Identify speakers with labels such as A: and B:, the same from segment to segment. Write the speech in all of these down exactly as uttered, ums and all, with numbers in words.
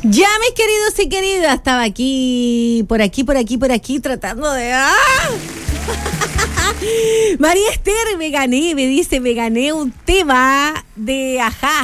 A: Ya, mis queridos y queridas, estaba aquí, por aquí, por aquí, por aquí, tratando de... ¡Ah! María Esther, me gané, me dice, me gané un tema de Ajá.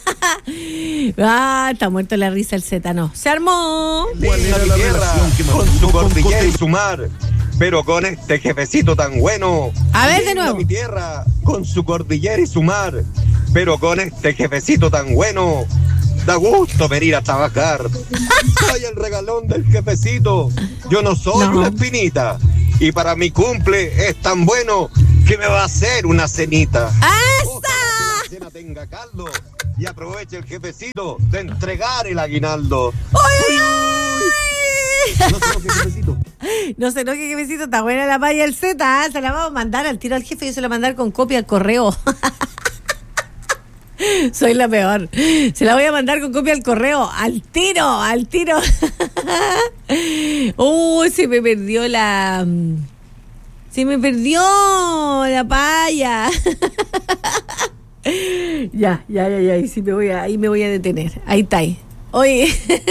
A: Ah, está muerto la risa el Z, no. Se armó.
B: ¿Cuál era la relación que con su cordillera y su mar? Pero con este jefecito tan bueno.
A: A ver, de nuevo.
B: Mi tierra, con su cordillera y su mar. Pero con este jefecito tan bueno. Da gusto venir a trabajar. Soy el regalón del jefecito. Yo no soy
A: no.
B: una espinita. Y para mi cumple es tan bueno que me va a hacer una cenita.
A: ¡Esa!
B: Ojalá que la cena tenga caldo y aproveche el jefecito de entregar el aguinaldo.
A: ¡Uy!
B: No se enoje, jefecito.
A: No se enoje, jefecito. Está buena la palla del Z. ¿eh? Se la vamos a mandar al tiro al jefe. Yo se la voy a mandar con copia al correo. Soy la peor. Se la voy a mandar con copia al correo. Al tiro, al tiro. Uy, se me perdió la... Se me perdió la palla. Ya, ya, ya, ya. Ahí sí me voy a, ahí me voy a detener. Ahí está. Ahí. Oye,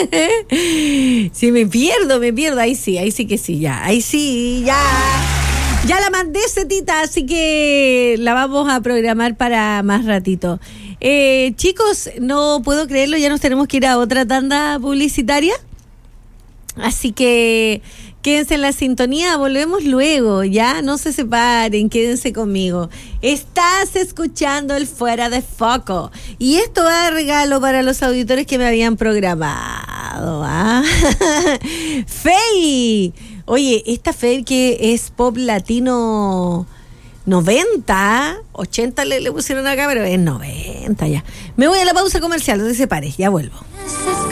A: si me pierdo, me pierdo. Ahí sí, ahí sí que sí, ya. Ahí sí, ya. Ya la mandé, Cetita, así que la vamos a programar para más ratito. Eh, chicos, no puedo creerlo, ya nos tenemos que ir a otra tanda publicitaria. Así que quédense en la sintonía, volvemos luego, ya, no se separen, quédense conmigo. Estás escuchando el Fuera de Foco y esto va de regalo para los auditores que me habían programado. ¿Ah? Fey, oye, esta Fey que es pop latino noventa, ochenta le, le pusieron acá, pero es noventa ya. Me voy a la pausa comercial, no se separe, ya vuelvo.